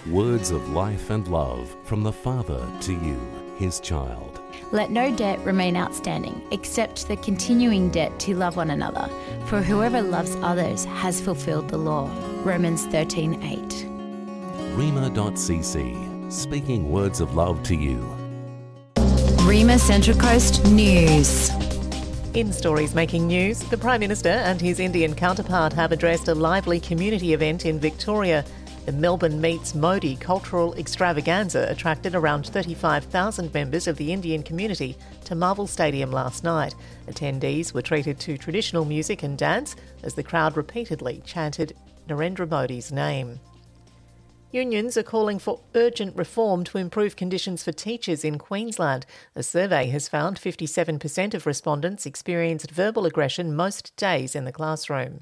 Words of life and love from the Father to you, his child. Let no debt remain outstanding, except the continuing debt to love one another. For whoever loves others has fulfilled the law. Romans 13:8. Rhema.cc, speaking words of love to you. Rhema Central Coast News. In stories making news, the Prime Minister and his Indian counterpart have addressed a lively community event in Victoria. The Melbourne Meets Modi cultural extravaganza attracted around 35,000 members of the Indian community to Marvel Stadium last night. Attendees were treated to traditional music and dance as the crowd repeatedly chanted Narendra Modi's name. Unions are calling for urgent reform to improve conditions for teachers in Queensland. A survey has found 57% of respondents experienced verbal aggression most days in the classroom.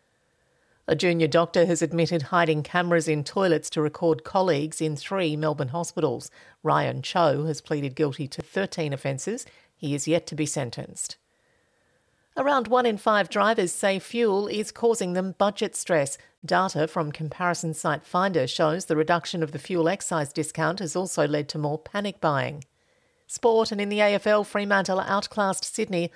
A junior doctor has admitted hiding cameras in toilets to record colleagues in 3 Melbourne hospitals. Ryan Cho has pleaded guilty to 13 offences. He is yet to be sentenced. Around 1 in 5 drivers say fuel is causing them budget stress. Data from comparison site Finder shows the reduction of the fuel excise discount has also led to more panic buying. Sport, and in the AFL, Fremantle outclassed Sydney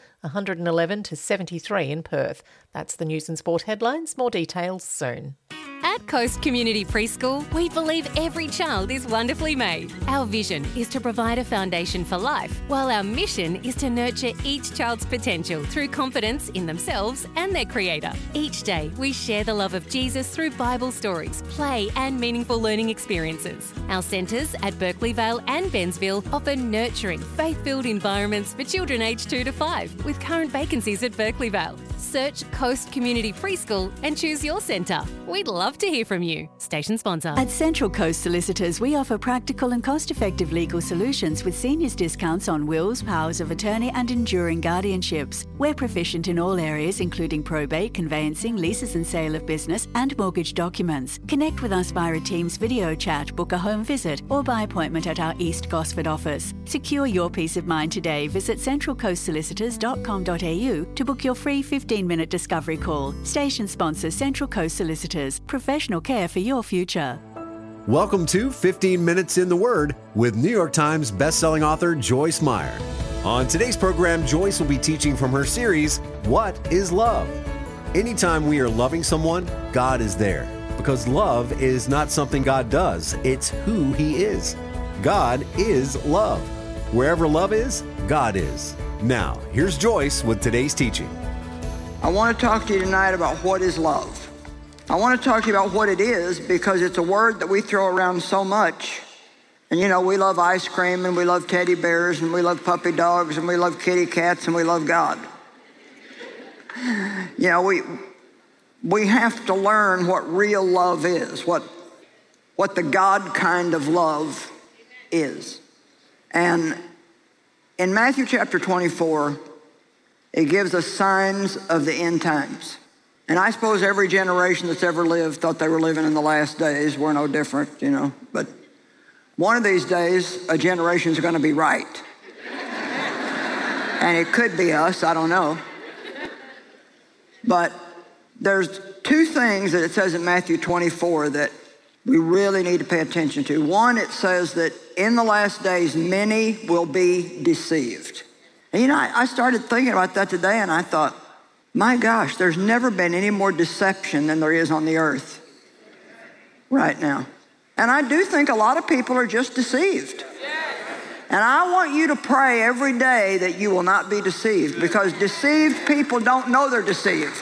111-73 in Perth. That's the news and sport headlines. More details soon. At Coast Community Preschool, we believe every child is wonderfully made. Our vision is to provide a foundation for life, while our mission is to nurture each child's potential through confidence in themselves and their Creator. Each day, we share the love of Jesus through Bible stories, play and meaningful learning experiences. Our centres at Berkeley Vale and Bensville offer nurturing, faith-filled environments for children aged 2 to 5, with current vacancies at Berkeley Vale. Search Coast Community Preschool and choose your centre. We'd love to hear from you. Station sponsor. At Central Coast Solicitors, we offer practical and cost-effective legal solutions with seniors discounts on wills, powers of attorney and enduring guardianships. We're proficient in all areas, including probate, conveyancing, leases and sale of business and mortgage documents. Connect with us via a Teams video chat, book a home visit or by appointment at our East Gosford office. Secure your peace of mind today. Visit centralcoastsolicitors.com.au to book your free 15-minute discovery call. Station sponsor Central Coast Solicitors. Professional care for your future. Welcome to 15 Minutes in the Word with New York Times bestselling author Joyce Meyer. On today's program, Joyce will be teaching from her series, What is Love? Anytime we are loving someone, God is there. Because love is not something God does, it's who He is. God is love. Wherever love is, God is. Now, here's Joyce with today's teaching. I want to talk to you tonight about what is love. I want to talk to you about what it is because it's a word that we throw around so much. And you know, we love ice cream and we love teddy bears and we love puppy dogs and we love kitty cats and we love God. You know, we have to learn what real love is, what the God kind of love is. And in Matthew chapter 24, it gives us signs of the end times. And I suppose every generation that's ever lived thought they were living in the last days. We're no different, you know. But one of these days, a generation's going to be right. And it could be us, I don't know. But there's 2 things that it says in Matthew 24 that we really need to pay attention to. One, it says that in the last days, many will be deceived. And you know, I started thinking about that today and I thought, my gosh, there's never been any more deception than there is on the earth right now. And I do think a lot of people are just deceived. And I want you to pray every day that you will not be deceived, because deceived people don't know they're deceived.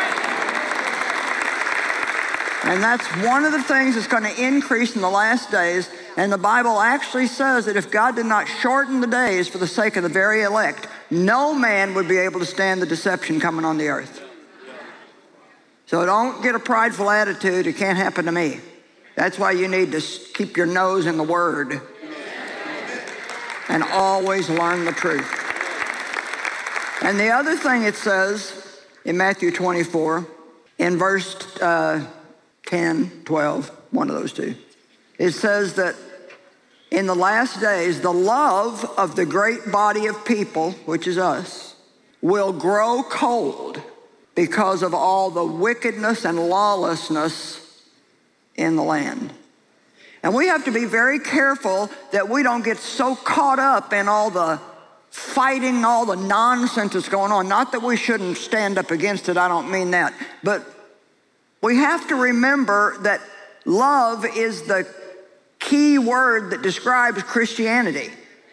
And that's one of the things that's going to increase in the last days. And the Bible actually says that if God did not shorten the days for the sake of the very elect, no man would be able to stand the deception coming on the earth. So don't get a prideful attitude. It can't happen to me. That's why you need to keep your nose in the Word and always learn the truth. And the other thing it says in Matthew 24, in verse 10, 12, one of those 2, it says that in the last days, the love of the great body of people, which is us, will grow cold because of all the wickedness and lawlessness in the land. And we have to be very careful that we don't get so caught up in all the fighting, all the nonsense that's going on. Not that we shouldn't stand up against it, I don't mean that. But we have to remember that love is the key word that describes Christianity.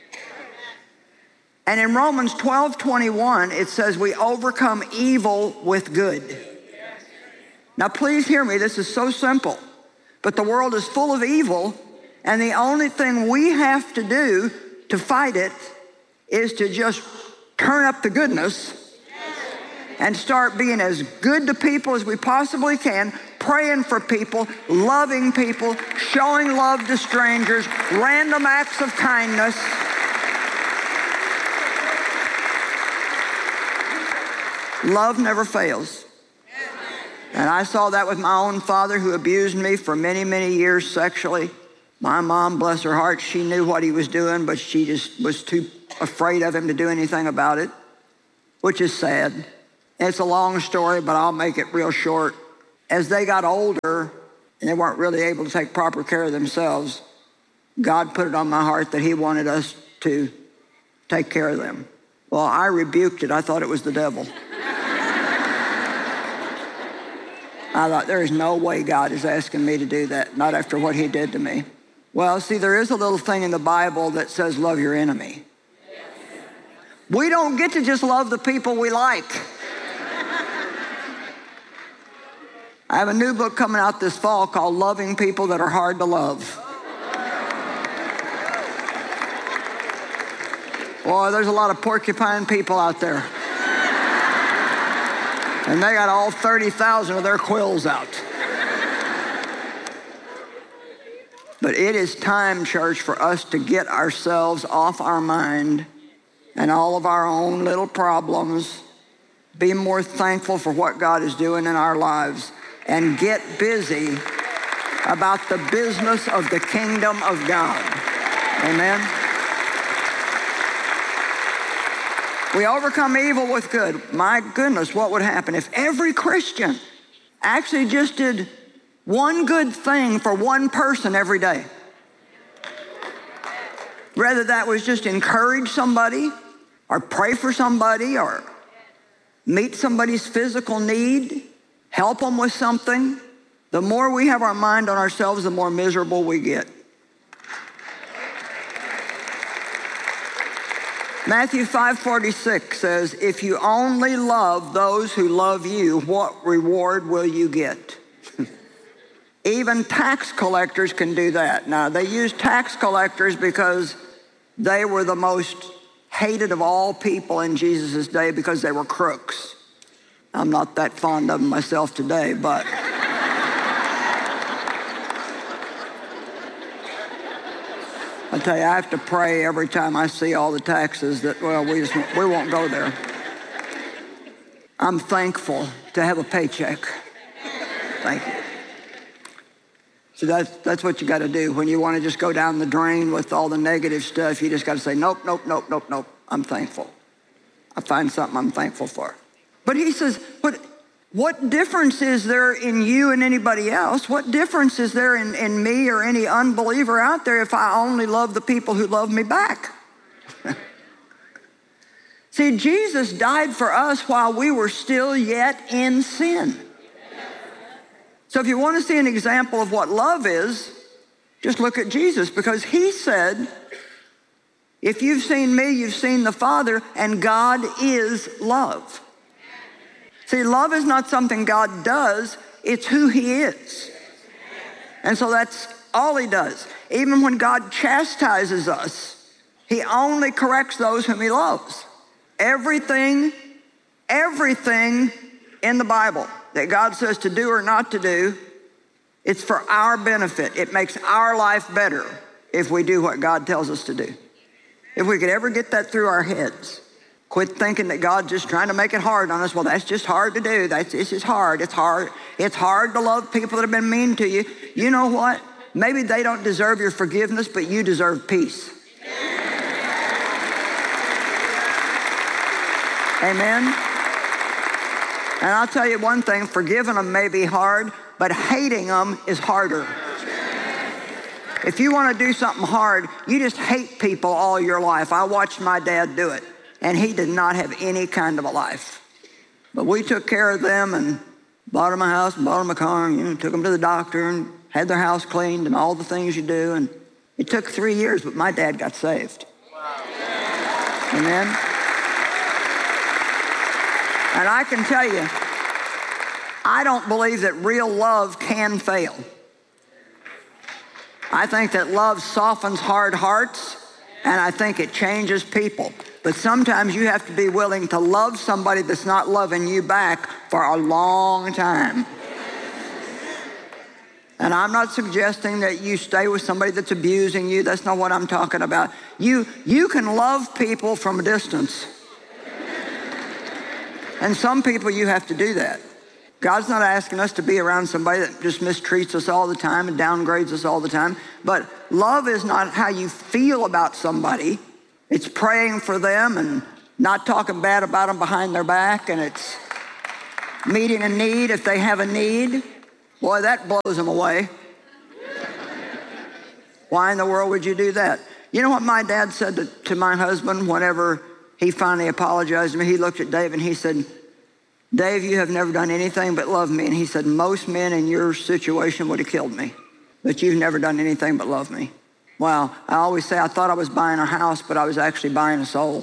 And in Romans 12:21, it says we overcome evil with good. Now please hear me, this is so simple. But the world is full of evil, and the only thing we have to do to fight it is to just turn up the goodness and start being as good to people as we possibly can, praying for people, loving people, showing love to strangers, random acts of kindness. Love never fails. And I saw that with my own father, who abused me for many, many years sexually. My mom, bless her heart, she knew what he was doing, but she just was too afraid of him to do anything about it, which is sad. It's a long story, but I'll make it real short. As they got older and they weren't really able to take proper care of themselves, God put it on my heart that he wanted us to take care of them. Well, I rebuked it. I thought it was the devil. I thought, there is no way God is asking me to do that, not after what he did to me. Well, see, there is a little thing in the Bible that says love your enemy. We don't get to just love the people we like. I have a new book coming out this fall called Loving People That Are Hard to Love. Boy, there's a lot of porcupine people out there. And they got all 30,000 of their quills out. But it is time, church, for us to get ourselves off our mind and all of our own little problems, be more thankful for what God is doing in our lives, and get busy about the business of the kingdom of God. Amen? We overcome evil with good. My goodness, what would happen if every Christian actually just did one good thing for one person every day? Whether that was just encourage somebody, or pray for somebody, or meet somebody's physical need, help them with something. The more we have our mind on ourselves, the more miserable we get. Matthew 5:46 says, if you only love those who love you, what reward will you get? Even tax collectors can do that. Now, they use tax collectors because they were the most hated of all people in Jesus' day because they were crooks. I'm not that fond of them myself today, but I tell you, I have to pray every time I see all the taxes that, well, we won't go there. I'm thankful to have a paycheck. Thank you. So that's what you got to do. When you want to just go down the drain with all the negative stuff, you just got to say, nope, nope, nope, nope, nope. I'm thankful. I find something I'm thankful for. But he says, what difference is there in you and anybody else? What difference is there in me or any unbeliever out there if I only love the people who love me back? See, Jesus died for us while we were still yet in sin. So if you want to see an example of what love is, just look at Jesus, because he said, if you've seen me, you've seen the Father, and God is love. See, love is not something God does, it's who he is. And so that's all he does. Even when God chastises us, he only corrects those whom he loves. Everything in the Bible that God says to do or not to do, it's for our benefit. It makes our life better if we do what God tells us to do. If we could ever get that through our heads, quit thinking that God's just trying to make it hard on us. Well, that's just hard to do. It's just hard. It's hard. It's hard to love people that have been mean to you. You know what? Maybe they don't deserve your forgiveness, but you deserve peace. Amen? And I'll tell you one thing, forgiving them may be hard, but hating them is harder. if you want to do something hard, you just hate people all your life. I watched my dad do it, and he did not have any kind of a life. But we took care of them and bought them a house, bought them a car, and, took them to the doctor and had their house cleaned and all the things you do. And it took 3 years, but my dad got saved. Wow. Amen. And I can tell you, I don't believe that real love can fail. I think that love softens hard hearts, and I think it changes people. But sometimes you have to be willing to love somebody that's not loving you back for a long time. And I'm not suggesting that you stay with somebody that's abusing you. That's not what I'm talking about. You can love people from a distance. And some people, you have to do that. God's not asking us to be around somebody that just mistreats us all the time and downgrades us all the time. But love is not how you feel about somebody. It's praying for them and not talking bad about them behind their back. And it's meeting a need if they have a need. Boy, that blows them away. Why in the world would you do that? You know what my dad said to my husband whenever he finally apologized to me? He looked at Dave and he said, Dave, you have never done anything but love me. And he said, most men in your situation would have killed me, but you've never done anything but love me. Wow. I always say I thought I was buying a house, but I was actually buying a soul.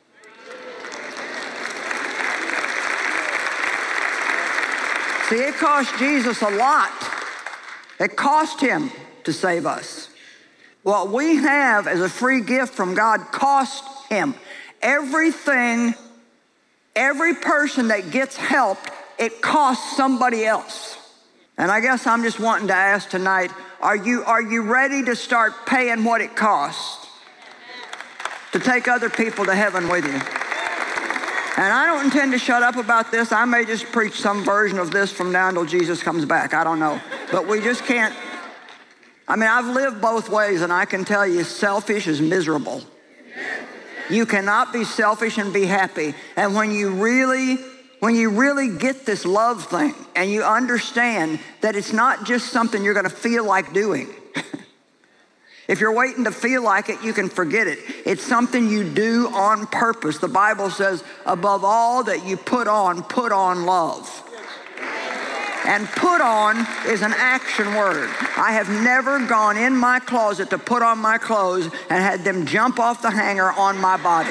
See, it cost Jesus a lot. It cost him to save us. What we have as a free gift from God cost him. Everything, every person that gets helped, it costs somebody else. And I guess I'm just wanting to ask tonight, are you ready to start paying what it costs to take other people to heaven with you? And I don't intend to shut up about this. I may just preach some version of this from now until Jesus comes back. I don't know. But we just can't. I mean, I've lived both ways, and I can tell you selfish is miserable. You cannot be selfish and be happy. And when you really get this love thing and you understand that it's not just something you're going to feel like doing. If you're waiting to feel like it, you can forget it. It's something you do on purpose. The Bible says, above all that you put on love. And put on is an action word. I have never gone in my closet to put on my clothes and had them jump off the hanger on my body.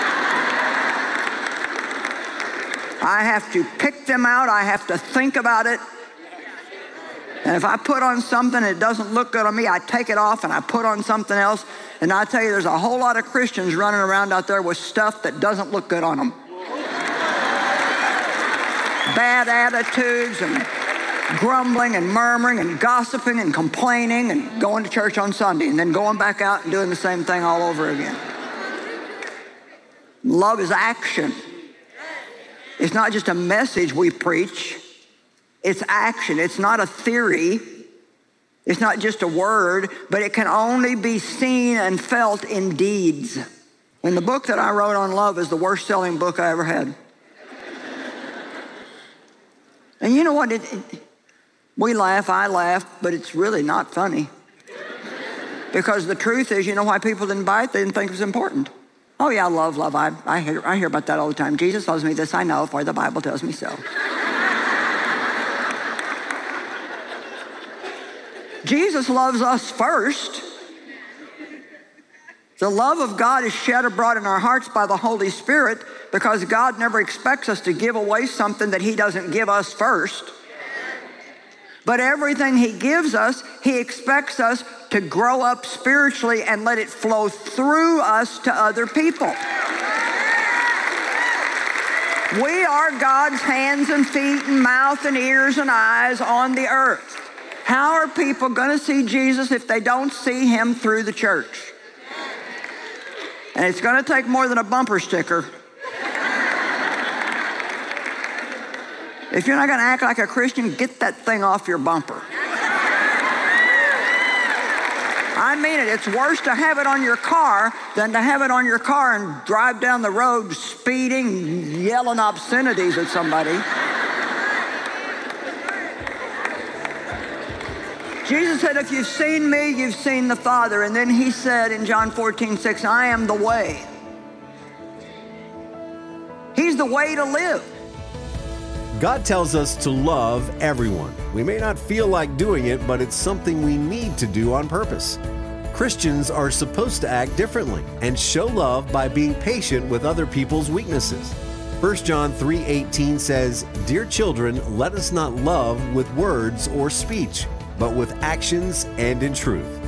I have to pick them out. I have to think about it. And if I put on something and it doesn't look good on me, I take it off and I put on something else. And I tell you, there's a whole lot of Christians running around out there with stuff that doesn't look good on them. Bad attitudes and grumbling and murmuring and gossiping and complaining and going to church on Sunday and then going back out and doing the same thing all over again. Love is action. It's not just a message we preach. It's action. It's not a theory. It's not just a word, but it can only be seen and felt in deeds. And the book that I wrote on love is the worst selling book I ever had. And you know what? We laugh, I laugh, but it's really not funny. Because the truth is, you know why people didn't buy it? They didn't think it was important. Oh yeah, love. I hear about that all the time. Jesus loves me, this I know, for the Bible tells me so. Jesus loves us first. The love of God is shed abroad in our hearts by the Holy Spirit because God never expects us to give away something that he doesn't give us first. But everything he gives us, he expects us to grow up spiritually and let it flow through us to other people. We are God's hands and feet and mouth and ears and eyes on the earth. How are people going to see Jesus if they don't see him through the church? And it's going to take more than a bumper sticker. If you're not going to act like a Christian, get that thing off your bumper. I mean it. It's worse to have it on your car than to have it on your car and drive down the road speeding, yelling obscenities at somebody. Jesus said, if you've seen me, you've seen the Father. And then he said in John 14:6, I am the way. He's the way to live. God tells us to love everyone. We may not feel like doing it, but it's something we need to do on purpose. Christians are supposed to act differently and show love by being patient with other people's weaknesses. 1 John 3:18 says, Dear children, let us not love with words or speech, but with actions and in truth.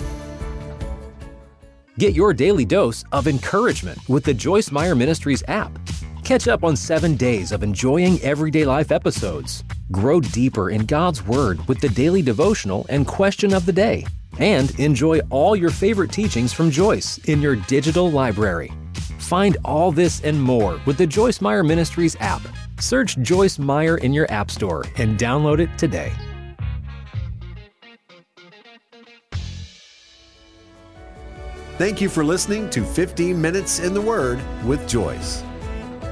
Get your daily dose of encouragement with the Joyce Meyer Ministries app. Catch up on 7 days of enjoying everyday life episodes. Grow deeper in God's Word with the daily devotional and question of the day. And enjoy all your favorite teachings from Joyce in your digital library. Find all this and more with the Joyce Meyer Ministries app. Search Joyce Meyer in your app store and download it today. Thank you for listening to 15 Minutes in the Word with Joyce.